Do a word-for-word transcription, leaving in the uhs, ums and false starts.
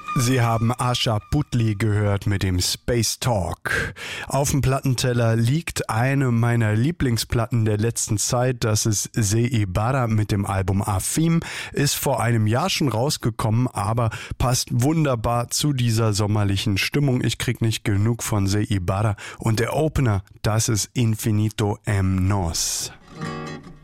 Sie haben Asha Puthli gehört mit dem Space Talk. Auf dem Plattenteller liegt eine meiner Lieblingsplatten der letzten Zeit. Das ist Zé Ibarra mit dem Album Afim. Ist vor einem Jahr schon rausgekommen, aber passt wunderbar zu dieser sommerlichen Stimmung. Ich krieg nicht genug von Zé Ibarra. Und der Opener, das ist Infinito em Nos.